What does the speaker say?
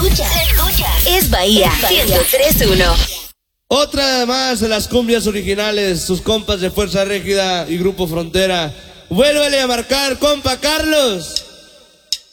Es Bahía 103.1. Otra más de las cumbias originales, sus compas de Fuerza Régida y Grupo Frontera. Vuélvele a marcar, compa Carlos.